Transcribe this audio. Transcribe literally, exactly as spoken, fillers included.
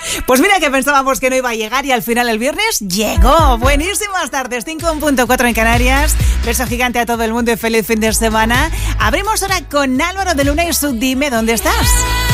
Pues mira que pensábamos que no iba a llegar y al final el viernes llegó. Buenísimas tardes, cinco punto cuatro en Canarias. Beso gigante a todo el mundo y feliz fin de semana. Abrimos ahora con Álvaro de Luna y su Dime dónde estás.